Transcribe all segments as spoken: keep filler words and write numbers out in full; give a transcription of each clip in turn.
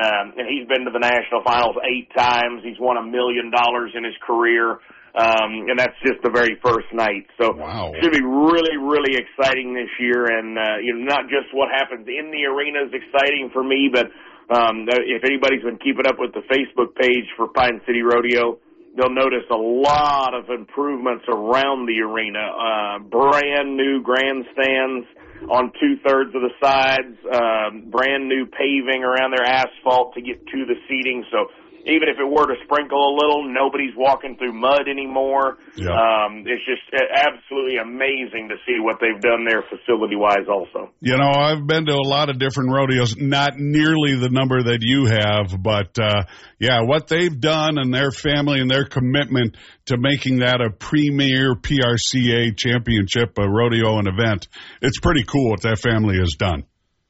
um, and he's been to the national finals eight times. He's won a million dollars in his career. Um, and that's just the very first night. So wow. It should be really, really exciting this year. And, uh, you know, not just what happens in the arena is exciting for me, but um, if anybody's been keeping up with the Facebook page for Pine City Rodeo, they'll notice a lot of improvements around the arena. Uh, brand new grandstands on two-thirds of the sides, um, brand new paving around their asphalt to get to the seating. So even if it were to sprinkle a little, nobody's walking through mud anymore. Yeah. Um, it's just absolutely amazing to see what they've done there facility-wise also. You know, I've been to a lot of different rodeos, not nearly the number that you have, but, uh, yeah, what they've done and their family and their commitment to making that a premier P R C A championship, a rodeo and event, it's pretty cool what that family has done.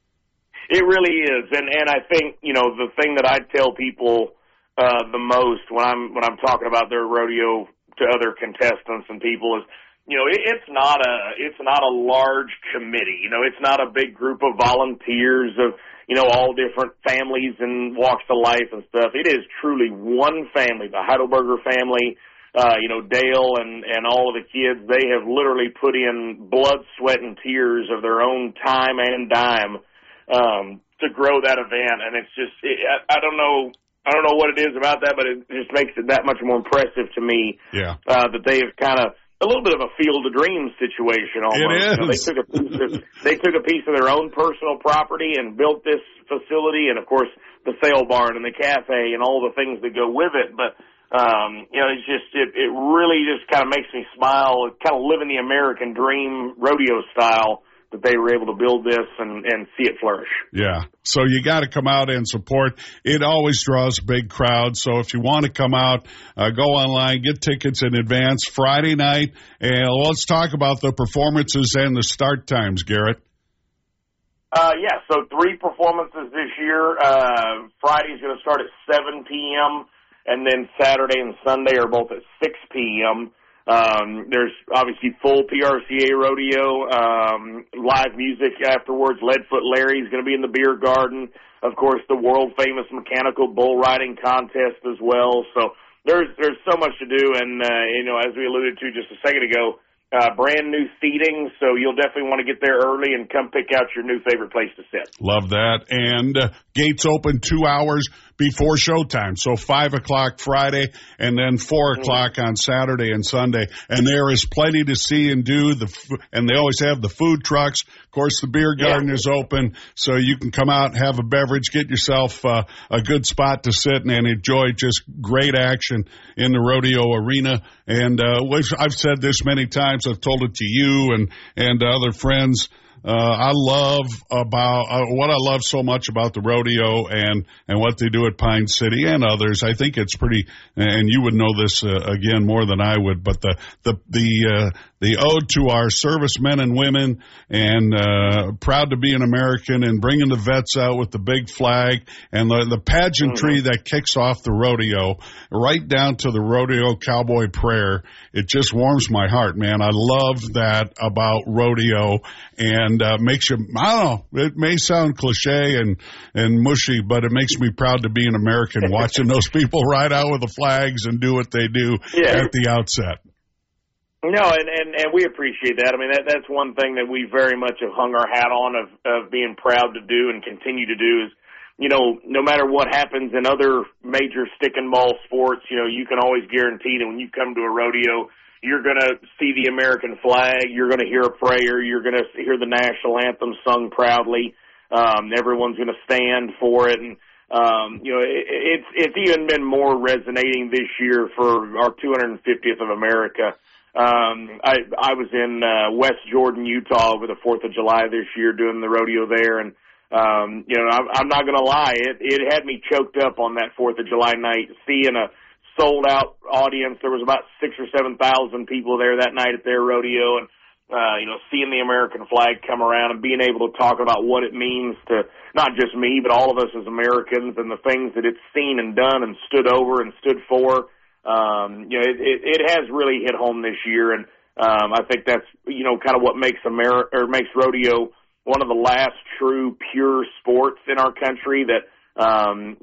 It really is. And, and I think, you know, the thing that I tell people Uh, the most when I'm when I'm talking about their rodeo to other contestants and people is, you know, it, it's not a it's not a large committee. You know, it's not a big group of volunteers of, you know, all different families and walks of life and stuff. It is truly one family, the Heidelberger family. Uh, you know, Dale and and all of the kids. They have literally put in blood, sweat, and tears of their own time and dime um, to grow that event. And it's just, it, I, I don't know. I don't know what it is about that, but it just makes it that much more impressive to me. Yeah. Uh, that they've kind of a little bit of a Field of Dreams situation almost. It is. You know, they took a piece of, they took a piece of their own personal property and built this facility, and of course the sale barn and the cafe and all the things that go with it. But um, you know, it's just it, it really just kind of makes me smile. Kind of living the American dream rodeo style. That they were able to build this and, and see it flourish. Yeah. So you got to come out and support. It always draws big crowds. So if you want to come out, uh, go online, get tickets in advance Friday night. And let's talk about the performances and the start times, Garrett. Uh, yeah, so three performances this year. Uh, Friday's going to start at seven p.m., and then Saturday and Sunday are both at six p.m., Um, there's obviously full P R C A rodeo, um, live music afterwards. Leadfoot Larry's going to be in the beer garden. Of course, the world-famous mechanical bull riding contest as well. So there's there's so much to do, and, uh, you know, as we alluded to just a second ago, uh, brand new seating, so you'll definitely want to get there early and come pick out your new favorite place to sit. Love that. And uh, gates open two hours before showtime, so five o'clock Friday and then four o'clock on Saturday and Sunday. And there is plenty to see and do. The and they always have the food trucks. Of course, the beer garden yeah. is open, so you can come out, have a beverage, get yourself uh, a good spot to sit and, and enjoy just great action in the rodeo arena. And uh, I've said this many times. I've told it to you and and other friends. Uh, I love about uh, what I love so much about the rodeo and, and what they do at Pine City and others. I think it's pretty, and you would know this uh, again more than I would. But the the the uh, the ode to our servicemen and women, and uh, proud to be an American, and bringing the vets out with the big flag and the the pageantry mm-hmm. that kicks off the rodeo, right down to the rodeo cowboy prayer. It just warms my heart, man. I love that about rodeo. And uh, makes you, I don't know, it may sound cliche and, and mushy, but it makes me proud to be an American watching those people ride out with the flags and do what they do yeah. at the outset. No, and, and, and we appreciate that. I mean, that that's one thing that we very much have hung our hat on of, of being proud to do and continue to do is, you know, no matter what happens in other major stick and ball sports, you know, you can always guarantee that when you come to a rodeo, you're going to see the American flag, you're going to hear a prayer, you're going to hear the national anthem sung proudly. Um, everyone's going to stand for it. And, um, you know, it, it's, it's even been more resonating this year for our two hundred fiftieth of America. Um, I, I was in, uh, West Jordan, Utah over the fourth of July this year doing the rodeo there. And, um, you know, I'm, I'm not going to lie. It, it had me choked up on that fourth of July night, seeing a sold-out audience. There was about six or seven thousand people there that night at their rodeo, and uh, you know, seeing the American flag come around and being able to talk about what it means to not just me, but all of us as Americans, and the things that it's seen and done and stood over and stood for. Um, you know, it, it, it has really hit home this year, and um, I think that's you know kind of what makes America or makes rodeo one of the last true pure sports in our country that. Um,